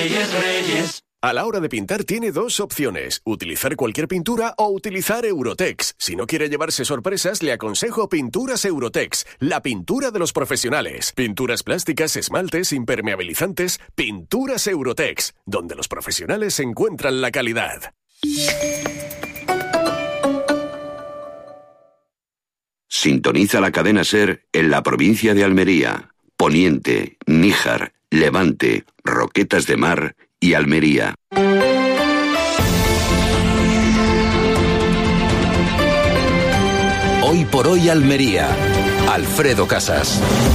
Reyes. A la hora de pintar tiene dos opciones, utilizar cualquier pintura o utilizar Eurotex. Si no quiere llevarse sorpresas, le aconsejo Pinturas Eurotex, la pintura de los profesionales. Pinturas plásticas, esmaltes, impermeabilizantes, Pinturas Eurotex, donde los profesionales encuentran la calidad. Sintoniza la cadena SER en la provincia de Almería, Poniente, Níjar, Levante, Roquetas de Mar y Almería. Hoy por hoy Almería. Alfredo Casas.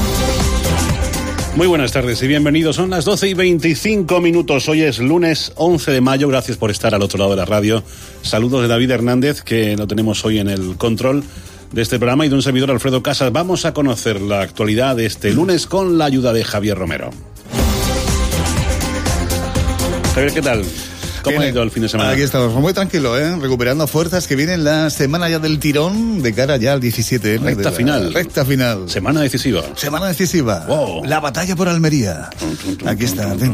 Muy buenas tardes y bienvenidos. Son las 12:25. Hoy es lunes 11 de mayo. Gracias por estar al otro lado de la radio. Saludos de David Hernández, que lo tenemos hoy en el control de este programa, y de un servidor, Alfredo Casas. Vamos a conocer la actualidad de este lunes con la ayuda de Javier Romero. Javier, ¿qué tal? ¿Cómo ha ido el fin de semana? Aquí estamos, muy tranquilo, recuperando fuerzas, que viene la semana ya del tirón de cara ya al 17. Recta final. Recta final. Semana decisiva. Semana decisiva. Wow. La batalla por Almería. Aquí está. En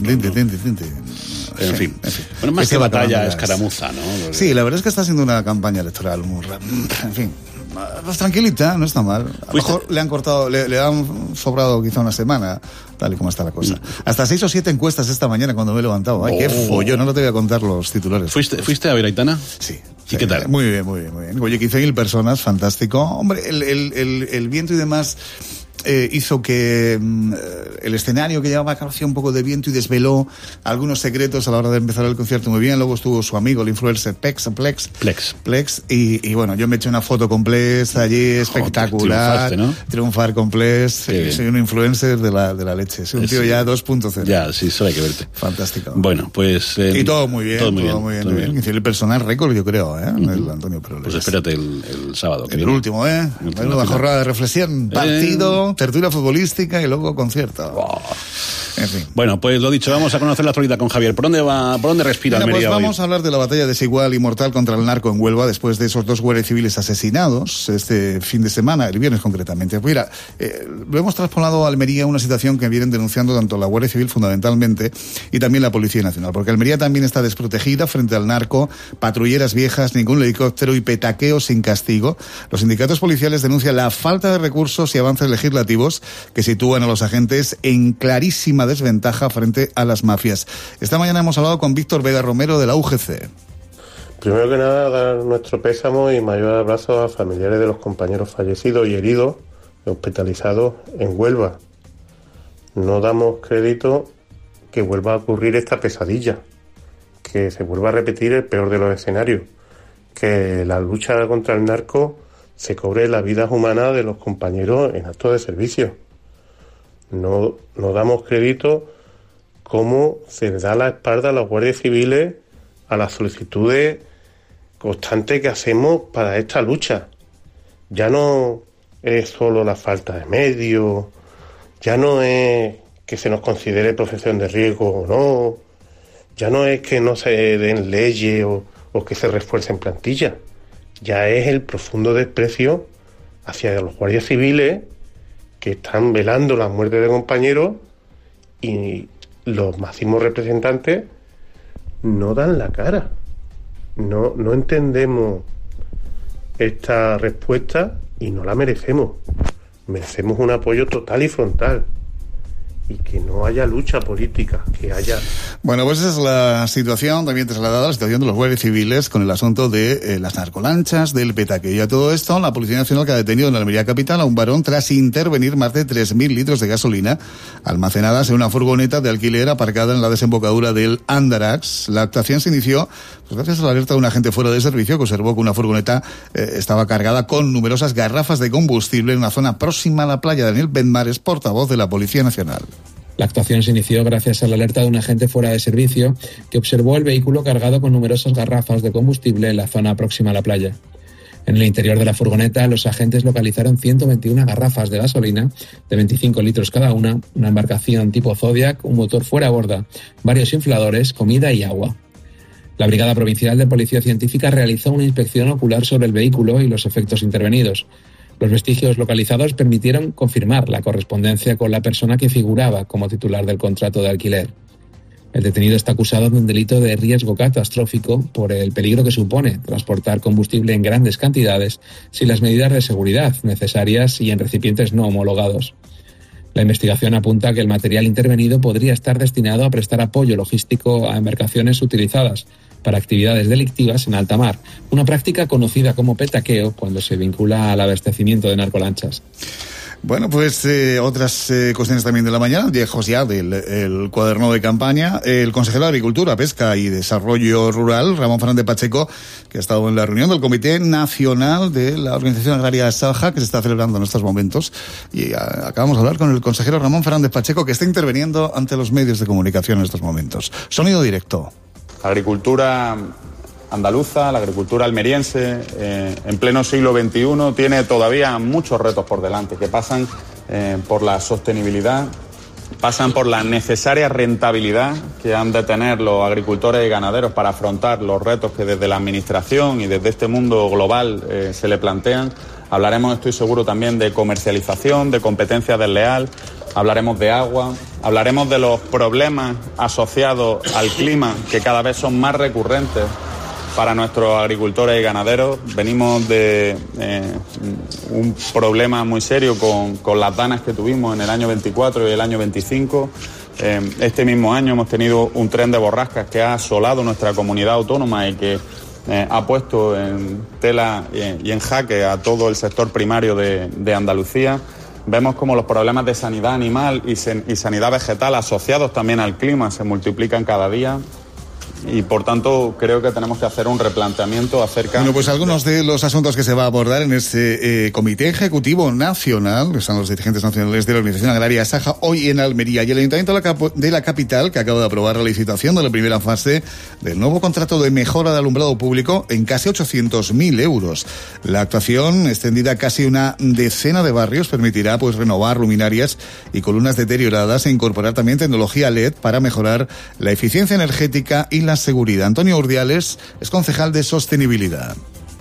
fin. Bueno, más que batalla, escaramuza, ¿no? Sí, la verdad es que está siendo una campaña electoral muy... En fin. Pues tranquilita, no está mal. A lo mejor le han cortado, le han sobrado quizá una semana, tal y como está la cosa. Hasta 6 o 7 encuestas esta mañana cuando me he levantado. Ay, qué follón, no te voy a contar los titulares. ¿Fuiste a ver Aitana? Sí. ¿Y qué tal? Muy bien. Oye, 15.000 personas, fantástico. Hombre, el viento y demás... hizo que el escenario que llevaba hacía un poco de viento y desveló algunos secretos a la hora de empezar el concierto muy bien. Luego estuvo su amigo, el influencer Plex, y bueno, yo me eché una foto con Plex allí, espectacular. Triunfar con Plex. Soy un influencer de la leche. Soy un tío ya 2.0. Ya, sí, solo hay que verte. Fantástico. Bueno, pues... y todo muy bien. Hice el personal récord, yo creo, el Antonio Peroles. Pues espérate el sábado. El último, una jornada de reflexión, partido, tertulia futbolística y luego concierto. Wow. En fin. Bueno, pues lo dicho, vamos a conocer la actualidad con Javier. ¿Por dónde respira Almería pues vamos hoy? a hablar de la batalla desigual y mortal contra el narco en Huelva, después de esos 2 guardias civiles asesinados este fin de semana, el viernes concretamente. Pues mira, lo hemos traspolado a Almería, una situación que vienen denunciando tanto la Guardia Civil fundamentalmente y también la Policía Nacional, porque Almería también está desprotegida frente al narco, patrulleras viejas, ningún helicóptero y petaqueo sin castigo. Los sindicatos policiales denuncian la falta de recursos y avances legislativos que sitúan a los agentes en clarísima desventaja frente a las mafias. Esta mañana hemos hablado con Víctor Vega Romero de la UGC. Primero que nada, dar nuestro pésamo y mayor abrazo a familiares de los compañeros fallecidos y heridos hospitalizados en Huelva. No damos crédito que vuelva a ocurrir esta pesadilla, que se vuelva a repetir el peor de los escenarios, que la lucha contra el narco se cobre las vidas humanas de los compañeros en actos de servicio. No damos crédito cómo se da la espalda a los guardias civiles a las solicitudes constantes que hacemos para esta lucha. Ya no es solo la falta de medios, ya no es que se nos considere profesión de riesgo o no, ya no es que no se den leyes o que se refuercen plantillas, ya es el profundo desprecio hacia los guardias civiles que están velando la muerte de compañeros, y los máximos representantes no dan la cara. No entendemos esta respuesta y no la merecemos. Merecemos un apoyo total y frontal. Y que no haya lucha política, que haya... Bueno, pues esa es la situación, también trasladada la situación de los guardias civiles con el asunto de las narcolanchas, del petaqueo. Y a todo esto, la Policía Nacional, que ha detenido en la Almería capital a un varón tras intervenir más de 3.000 litros de gasolina almacenadas en una furgoneta de alquiler aparcada en la desembocadura del Andarax. La actuación se inició pues gracias a la alerta de un agente fuera de servicio que observó que una furgoneta estaba cargada con numerosas garrafas de combustible en una zona próxima a la playa. Daniel Benmares, portavoz de la Policía Nacional. La actuación se inició gracias a la alerta de un agente fuera de servicio que observó el vehículo cargado con numerosas garrafas de combustible en la zona próxima a la playa. En el interior de la furgoneta, los agentes localizaron 121 garrafas de gasolina de 25 litros cada una embarcación tipo Zodiac, un motor fuera a borda, varios infladores, comida y agua. La Brigada Provincial de Policía Científica realizó una inspección ocular sobre el vehículo y los efectos intervenidos. Los vestigios localizados permitieron confirmar la correspondencia con la persona que figuraba como titular del contrato de alquiler. El detenido está acusado de un delito de riesgo catastrófico por el peligro que supone transportar combustible en grandes cantidades sin las medidas de seguridad necesarias y en recipientes no homologados. La investigación apunta que el material intervenido podría estar destinado a prestar apoyo logístico a embarcaciones utilizadas para actividades delictivas en alta mar, una práctica conocida como petaqueo cuando se vincula al abastecimiento de narcolanchas. Bueno, pues otras cuestiones también de la mañana, viejos ya del cuaderno de campaña. El consejero de Agricultura, Pesca y Desarrollo Rural, Ramón Fernández Pacheco, que ha estado en la reunión del Comité Nacional de la Organización Agraria Saja, que se está celebrando en estos momentos. Y acabamos de hablar con el consejero Ramón Fernández Pacheco, que está interviniendo ante los medios de comunicación en estos momentos. Sonido directo. La agricultura andaluza, la agricultura almeriense, en pleno siglo XXI, tiene todavía muchos retos por delante que pasan por la sostenibilidad, pasan por la necesaria rentabilidad que han de tener los agricultores y ganaderos para afrontar los retos que desde la administración y desde este mundo global se le plantean. Hablaremos, estoy seguro, también de comercialización, de competencia desleal, hablaremos de agua, hablaremos de los problemas asociados al clima que cada vez son más recurrentes para nuestros agricultores y ganaderos. Venimos de un problema muy serio con las danas que tuvimos en el año 24 y el año 25. Este mismo año hemos tenido un tren de borrascas que ha asolado nuestra comunidad autónoma y que ha puesto en tela y en jaque a todo el sector primario de Andalucía. Vemos como los problemas de sanidad animal y sanidad vegetal asociados también al clima se multiplican cada día. Y por tanto creo que tenemos que hacer un replanteamiento acerca... Bueno, pues algunos de los asuntos que se va a abordar en este Comité Ejecutivo Nacional, que están los dirigentes nacionales de la Organización Agraria Saja, hoy en Almería, y el Ayuntamiento de la capital, que acaba de aprobar la licitación de la primera fase del nuevo contrato de mejora de alumbrado público en casi 800.000 euros. La actuación, extendida a casi una decena de barrios, permitirá pues renovar luminarias y columnas deterioradas e incorporar también tecnología LED para mejorar la eficiencia energética y la seguridad. Antonio Urdiales es concejal de Sostenibilidad.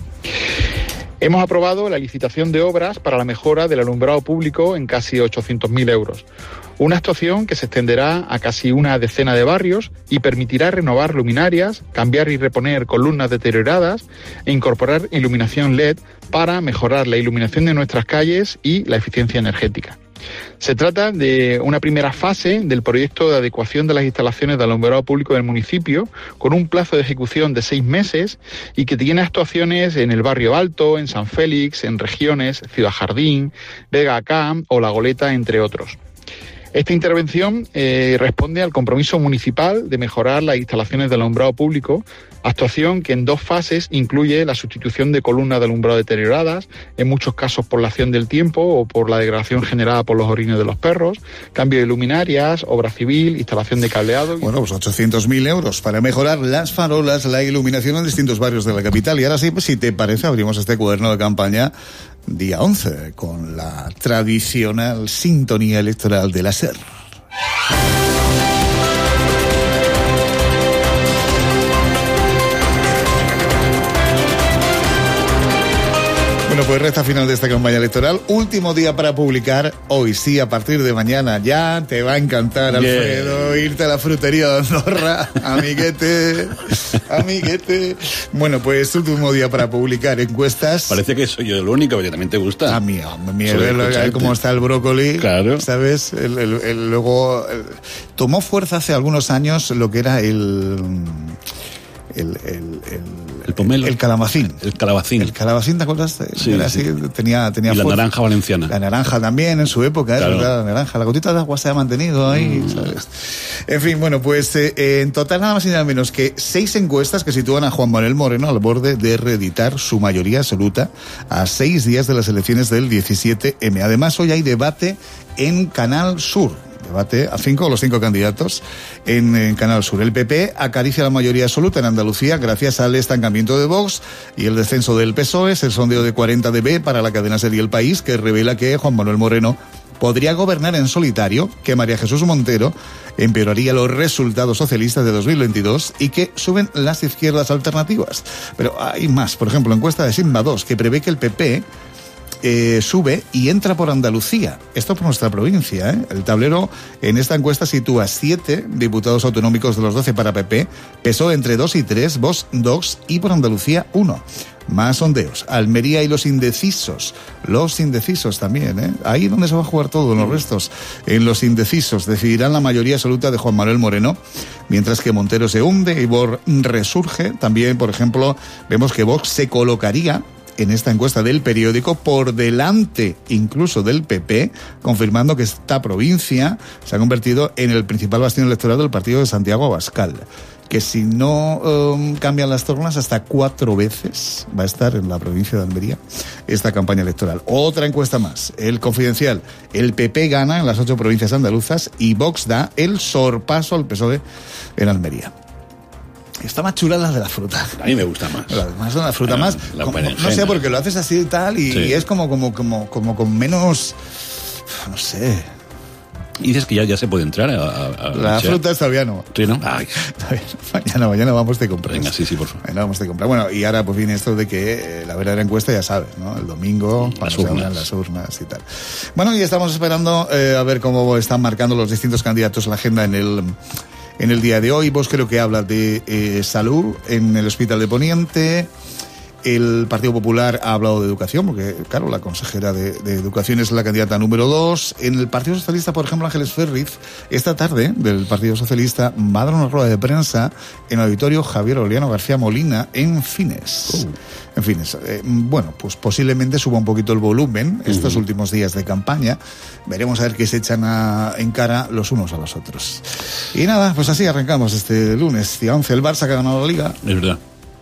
Hemos aprobado la licitación de obras para la mejora del alumbrado público en casi 800.000 euros. Una actuación que se extenderá a casi una decena de barrios y permitirá renovar luminarias, cambiar y reponer columnas deterioradas e incorporar iluminación LED para mejorar la iluminación de nuestras calles y la eficiencia energética. Se trata de una primera fase del proyecto de adecuación de las instalaciones de alumbrado público del municipio, con un plazo de ejecución de 6 meses y que tiene actuaciones en el Barrio Alto, en San Félix, en Regiones, Ciudad Jardín, Vega Acá o La Goleta, entre otros. Esta intervención responde al compromiso municipal de mejorar las instalaciones de alumbrado público, actuación que en 2 fases incluye la sustitución de columnas de alumbrado deterioradas, en muchos casos por la acción del tiempo o por la degradación generada por los orines de los perros, cambio de luminarias, obra civil, instalación de cableado. Bueno, pues 800.000 euros para mejorar las farolas, la iluminación en distintos barrios de la capital. Y ahora sí, pues, si te parece, abrimos este cuaderno de campaña día 11 con la tradicional sintonía electoral de la SER. Bueno, pues recta final de esta campaña electoral. Último día para publicar. Hoy sí, a partir de mañana ya te va a encantar, Alfredo, irte a la frutería de Andorra. Amiguete. Bueno, pues último día para publicar encuestas. Parece que soy yo el único, porque también te gusta. A mí, ver cómo está el brócoli. Claro. ¿Sabes? Luego tomó fuerza hace algunos años lo que era el pomelo. El calabacín. El calabacín, ¿te acuerdas? Sí, era sí. Así, tenía y la naranja valenciana. La naranja también en su época, claro. La naranja. La gotita de agua se ha mantenido ahí, ¿sabes? En fin, bueno, pues en total nada más y nada menos que 6 encuestas que sitúan a Juan Manuel Moreno al borde de reeditar su mayoría absoluta a 6 días de las elecciones del 17M. Además, hoy hay debate en Canal Sur. Debate a 5 los 5 candidatos en Canal Sur. El PP acaricia la mayoría absoluta en Andalucía gracias al estancamiento de Vox y el descenso del PSOE. Es el sondeo de 40 dB para la cadena SER y El País, que revela que Juan Manuel Moreno podría gobernar en solitario, que María Jesús Montero empeoraría los resultados socialistas de 2022 y que suben las izquierdas alternativas. Pero hay más. Por ejemplo, encuesta de Sigma 2, que prevé que el PP sube y entra por Andalucía. Esto por nuestra provincia, ¿eh? El tablero en esta encuesta sitúa 7 diputados autonómicos de los 12 para PP, PSOE entre 2 y 3, Vox 2 y por Andalucía 1. Más sondeos. Almería y los indecisos también, ¿eh? Ahí donde se va a jugar todo, en los restos. En los indecisos decidirán la mayoría absoluta de Juan Manuel Moreno, mientras que Montero se hunde y Vox resurge. También, por ejemplo, vemos que Vox se colocaría en esta encuesta del periódico por delante incluso del PP, confirmando que esta provincia se ha convertido en el principal bastión electoral del partido de Santiago Abascal, que si no cambian las tornas hasta 4 veces va a estar en la provincia de Almería esta campaña electoral. Otra encuesta más, El Confidencial. El PP gana en las 8 provincias andaluzas y Vox da el sorpaso al PSOE en Almería. Está más chula la de la fruta. A mí me gusta más. Más de la fruta más. No sé, porque lo haces así y tal, y es como con menos, no sé. Y dices que ya se puede entrar a la fruta todavía no. Sí, ¿no? Ay. Mañana vamos de compras. Venga, sí, por favor. Mañana vamos de compras. Bueno, y ahora pues viene esto de que la verdadera encuesta ya sabes, ¿no? El domingo, cuando se abran las urnas y tal. Bueno, y estamos esperando a ver cómo están marcando los distintos candidatos la agenda en el día de hoy. Vos creo que habla de salud en el Hospital de Poniente. El Partido Popular ha hablado de educación, porque, claro, la consejera de Educación es la candidata número 2. En el Partido Socialista, por ejemplo, Ángeles Ferriz, esta tarde, del Partido Socialista, va a dar una rueda de prensa en el auditorio Javier Aureliano García Molina, en Fines. En Fines. Bueno, pues posiblemente suba un poquito el volumen estos últimos días de campaña. Veremos a ver qué se echan en cara los unos a los otros. Y nada, pues así arrancamos este lunes. Día 11, el Barça que ha ganado la Liga. Es verdad.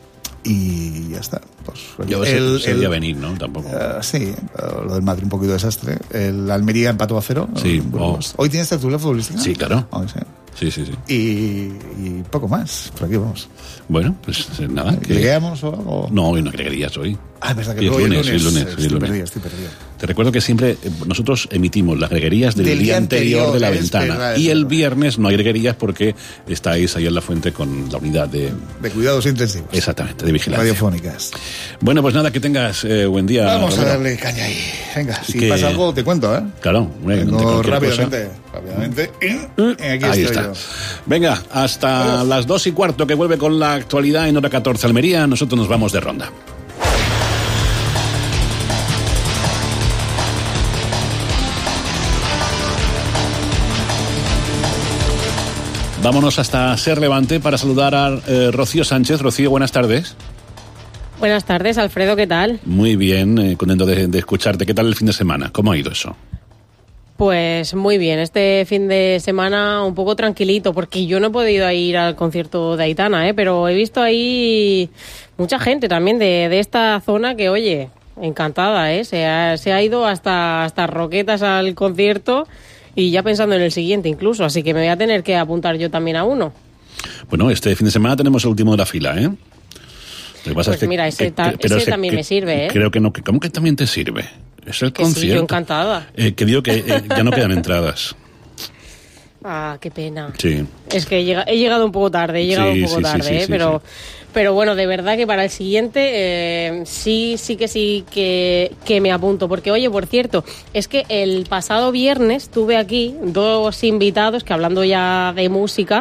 Y ya está. Pues, se veía venir, ¿no? Tampoco. Sí, lo del Madrid un poquito desastre. El Almería empató a 0. Sí. Hoy tienes tertulia futbolística. Sí, claro. Hoy, sí. Sí. Y poco más. Por aquí vamos. Bueno, pues nada. ¿Lleguemos o algo? No, hoy no agregarías hoy. Ah, es verdad que es lunes. Estoy perdido. Te recuerdo que siempre nosotros emitimos las greguerías del día anterior de la ventana. Verdad, y el viernes no hay greguerías porque estáis ahí en la fuente con la unidad de cuidados intensivos. Exactamente, de vigilancia. Radiofónicas. Bueno, pues nada, que tengas buen día. Vamos a darle caña ahí. Venga, si pasa algo te cuento, ¿eh? Claro. Vengo rápidamente. Aquí está. Yo. Venga, hasta las 2:15 que vuelve con la actualidad en Hora 14 Almería. Nosotros nos vamos de ronda. Vámonos hasta Ser Levante para saludar a Rocío Sánchez. Rocío, buenas tardes. Buenas tardes, Alfredo, ¿qué tal? Muy bien, contento de escucharte. ¿Qué tal el fin de semana? ¿Cómo ha ido eso? Pues muy bien, este fin de semana un poco tranquilito, porque yo no he podido ir al concierto de Aitana, pero he visto ahí mucha gente también de esta zona que, oye, encantada, se ha ido hasta Roquetas al concierto. Y ya pensando en el siguiente incluso, así que me voy a tener que apuntar yo también a uno. Bueno, este fin de semana tenemos el último de la fila, ¿eh? Lo que pasa es que, mira, ese también me sirve, ¿eh? Creo que no. ¿Cómo que también te sirve? Es el concierto. Sí, yo encantada. Que digo que ya no quedan entradas. Ah, qué pena. Sí. Es que he llegado un poco tarde, pero bueno, de verdad que para el siguiente sí que me apunto. Porque, oye, por cierto, es que el pasado viernes tuve aquí 2 invitados que, hablando ya de música,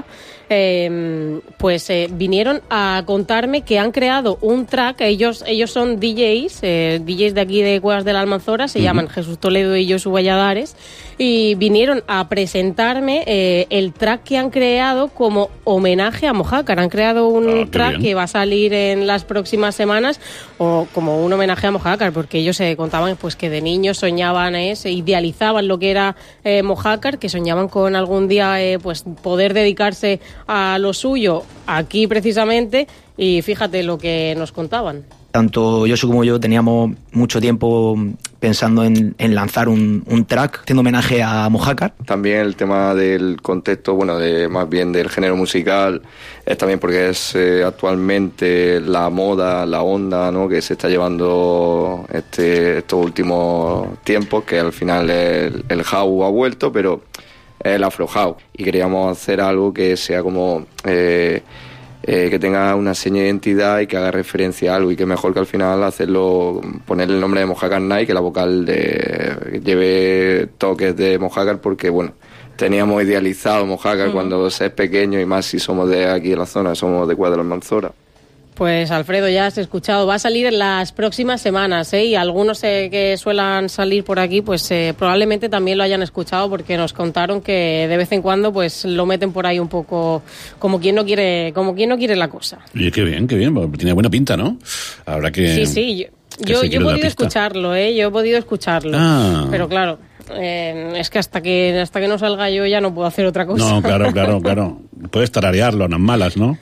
vinieron a contarme que han creado un track. Ellos son DJs de aquí de Cuevas de la Almanzora, se llaman Jesús Toledo y Josu Valladares, y vinieron a presentarme el track que han creado como homenaje a Mojácar. Han creado un track que va a salir en las próximas semanas o como un homenaje a Mojácar, porque ellos contaban pues que de niños soñaban, se idealizaban lo que era Mojácar, que soñaban con algún día pues poder dedicarse a lo suyo aquí precisamente, y fíjate lo que nos contaban. Tanto Josu como yo teníamos mucho tiempo pensando en lanzar un track haciendo homenaje a Mojácar. También el tema del contexto, más bien del género musical, es también porque es actualmente la moda, la onda, ¿no?, que se está llevando estos últimos tiempos, que al final el house ha vuelto, pero el afro house, y queríamos hacer algo que sea como que tenga una seña de identidad y que haga referencia a algo, y que mejor que al final hacerlo, poner el nombre de Mojácar Night, que la vocal lleve toques de Mojácar, porque bueno, teníamos idealizado Mojácar cuando se es pequeño, y más si somos de aquí de la zona, somos de Cuadra de la Almanzora. Pues Alfredo, ya has escuchado, va a salir en las próximas semanas, y algunos que suelan salir por aquí, pues probablemente también lo hayan escuchado, porque nos contaron que de vez en cuando pues lo meten por ahí un poco como quien no quiere la cosa. Oye, qué bien, tiene buena pinta, ¿no? Habrá que... Sí, yo he podido escucharlo, yo he podido escucharlo, pero claro... es que hasta que no salga yo ya no puedo hacer otra cosa. No, claro. Puedes tararearlo, unas malas, ¿no?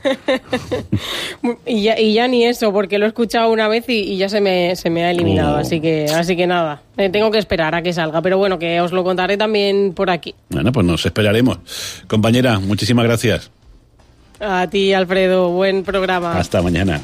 y ya ni eso, porque lo he escuchado una vez y ya se me ha eliminado, así que nada, tengo que esperar a que salga, pero bueno, que os lo contaré también por aquí. Bueno, pues nos esperaremos. Compañera, muchísimas gracias. A ti, Alfredo, buen programa. Hasta mañana.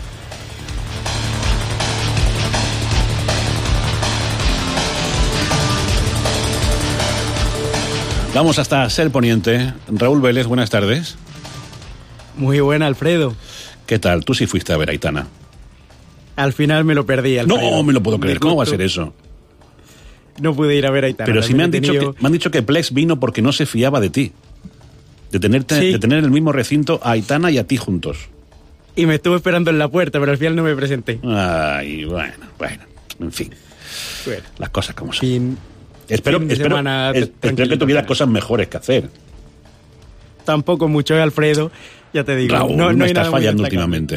Vamos hasta Ser Poniente. Raúl Vélez, buenas tardes. Muy buena, Alfredo. ¿Qué tal? Tú sí fuiste a ver a Aitana. Al final me lo perdí, Alfredo. No me lo puedo creer. ¿Cómo va a ser eso? No pude ir a ver a Aitana. Pero sí me han dicho que Plex vino porque no se fiaba de ti. De tener en el mismo recinto a Aitana y a ti juntos. Y me estuvo esperando en la puerta, pero al final no me presenté. Ay, bueno. En fin. Bueno, las cosas como son. Espero que tuvieras cosas mejores que hacer. Tampoco mucho, Alfredo. Ya te digo. Raúl, no estás fallando últimamente.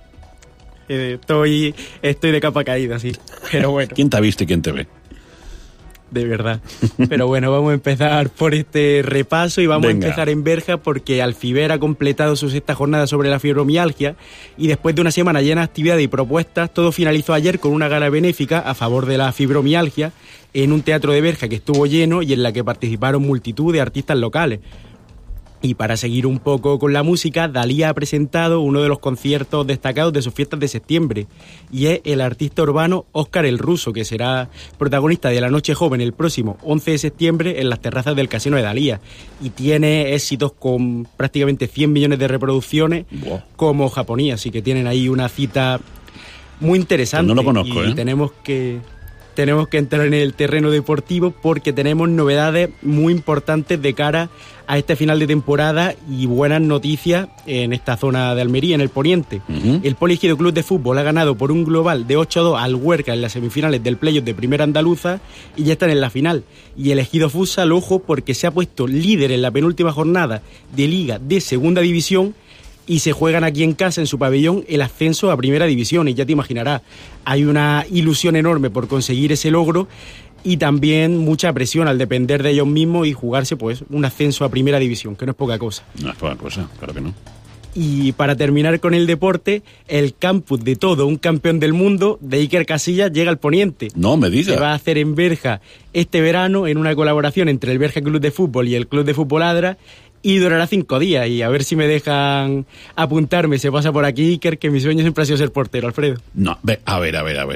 Estoy de capa caída, sí. Pero bueno. ¿Quién te ha visto y quién te ve? De verdad. Pero bueno, vamos a empezar por este repaso y vamos a empezar en Berja, porque Alfiber ha completado su 6ª jornada sobre la fibromialgia, y después de una semana llena de actividades y propuestas, todo finalizó ayer con una gala benéfica a favor de la fibromialgia en un teatro de Berja que estuvo lleno y en la que participaron multitud de artistas locales. Y para seguir un poco con la música, Dalí ha presentado uno de los conciertos destacados de sus fiestas de septiembre, y es el artista urbano Óscar el Ruso, que será protagonista de la Noche Joven el próximo 11 de septiembre en las terrazas del Casino de Dalía, y tiene éxitos con prácticamente 100 millones de reproducciones como Japonía, así que tienen ahí una cita muy interesante. Pues no lo conozco, y tenemos que entrar en el terreno deportivo, porque tenemos novedades muy importantes de cara a este final de temporada y buenas noticias en esta zona de Almería, en el Poniente. El Poliegido Club de Fútbol ha ganado por un global de 8-2 al Huerca en las semifinales del playoff de Primera Andaluza y ya están en la final. Y el Ejido Futsal, ojo, porque se ha puesto líder en la penúltima jornada de Liga de Segunda División, y se juegan aquí en casa, en su pabellón, el ascenso a Primera División. Y ya te imaginarás, hay una ilusión enorme por conseguir ese logro, y también mucha presión al depender de ellos mismos y jugarse pues un ascenso a Primera División, que no es poca cosa. No es poca cosa, claro que no. Y para terminar con el deporte, el campus de todo un campeón del mundo de Iker Casillas llega al Poniente. No me digas. Se va a hacer en Berja este verano, en una colaboración entre el Berja Club de Fútbol y el Club de Fútbol Adra, y durará 5 días, y a ver si me dejan apuntarme. Se pasa por aquí Iker, que mi sueño siempre ha sido ser portero, Alfredo. No, a ver.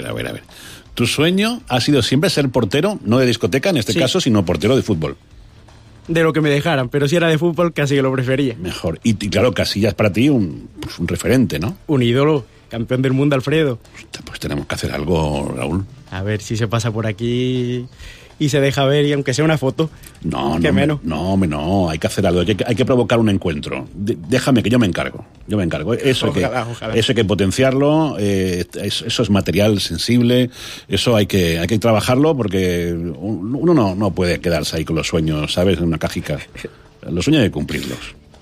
Tu sueño ha sido siempre ser portero, no de discoteca en este caso, sino portero de fútbol. De lo que me dejaran, pero si era de fútbol casi que lo prefería. Mejor. Y claro, Casillas para ti un referente, ¿no? Un ídolo, campeón del mundo, Alfredo. Pues tenemos que hacer algo, Raúl. A ver si se pasa por aquí y se deja ver, y aunque sea una foto. No, hay que hacer algo, hay que provocar un encuentro. Déjame que yo me encargo. Eso hay que potenciarlo, eso es material sensible, eso hay que trabajarlo, porque uno no puede quedarse ahí con los sueños, ¿sabes? En una cajica. Los sueños hay que cumplirlos.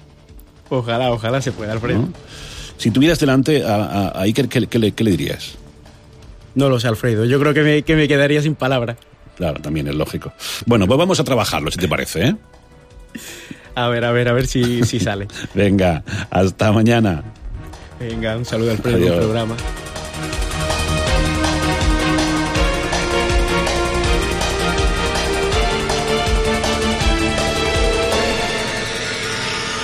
Ojalá se pueda, Alfredo. ¿No? Si tuvieras delante a Iker, ¿qué le dirías? No lo sé, Alfredo, yo creo que me quedaría sin palabras. Claro, también es lógico. Bueno, pues vamos a trabajarlo, si te parece, ¿eh? A ver si sale. Venga, hasta mañana. Venga, un saludo al programa.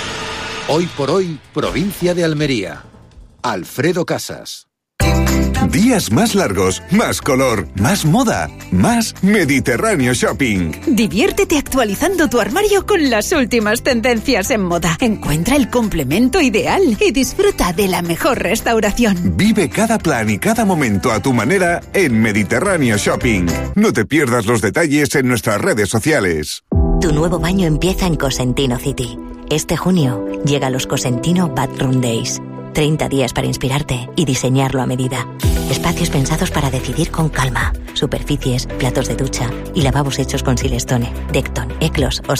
Hoy por hoy, provincia de Almería. Alfredo Casas. Días más largos, más color, más moda, más Mediterráneo Shopping. Diviértete actualizando tu armario con las últimas tendencias en moda. Encuentra el complemento ideal y disfruta de la mejor restauración. Vive cada plan y cada momento a tu manera en Mediterráneo Shopping. No te pierdas los detalles en nuestras redes sociales. Tu nuevo baño empieza en Cosentino City. Este junio llega los Cosentino Bathroom Days. 30 días para inspirarte y diseñarlo a medida. Espacios pensados para decidir con calma. Superficies, platos de ducha y lavabos hechos con Silestone, Decton, Eclos o